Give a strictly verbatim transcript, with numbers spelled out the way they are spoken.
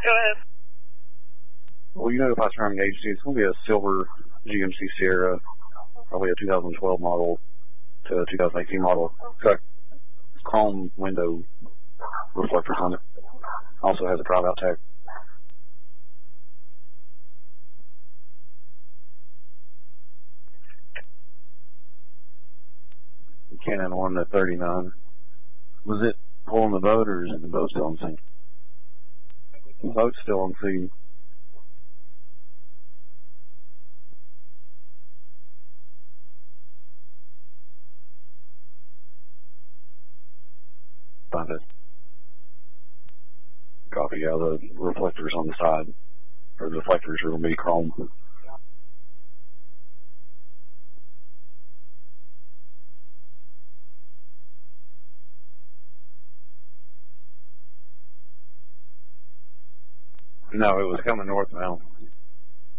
Go ahead. Well, you know if I surrounding agency, it's going to be a silver G M C Sierra, probably a two thousand twelve model to a two thousand eighteen model. It's got chrome window reflectors on it. Also has a drive-out tag. Canon one to thirty-nine. Was it pulling the boat, or is the boat still on scene? The boat's still on scene. Find it. Copy. Yeah, the reflectors on the side, or the reflectors are going to be chrome. No, it was coming northbound.